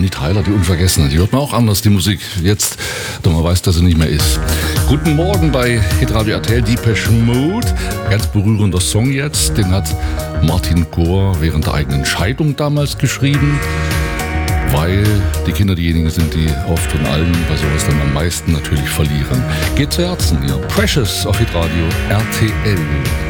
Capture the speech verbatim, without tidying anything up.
Bonnie Tyler, die Unvergessene. Die hört man auch anders, die Musik. Jetzt, da man weiß, dass sie nicht mehr ist. Guten Morgen bei Hitradio R T L, Depeche Mode. Ganz berührender Song jetzt. Den hat Martin Gore während der eigenen Scheidung damals geschrieben. Weil die Kinder diejenigen sind, die oft von allen bei sowas dann am meisten natürlich verlieren. Geht zu Herzen hier. Precious auf Hitradio R T L.